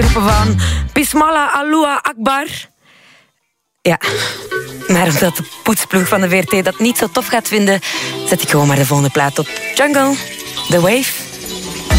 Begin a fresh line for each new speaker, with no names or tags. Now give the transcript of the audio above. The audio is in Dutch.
Van Bismillah Allahu Akbar. Ja, maar omdat de poetsploeg van de VRT dat niet zo tof gaat vinden, zet ik gewoon maar de volgende plaat op. Jungle, The Wave.